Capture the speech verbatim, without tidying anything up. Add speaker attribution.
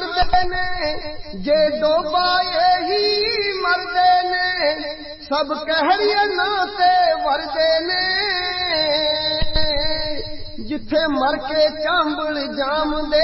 Speaker 1: मरदे ने जे डोबाए ही मरदे ने सब कहरिए नाते वरदे ने जिथे मर के चांबल जाम दे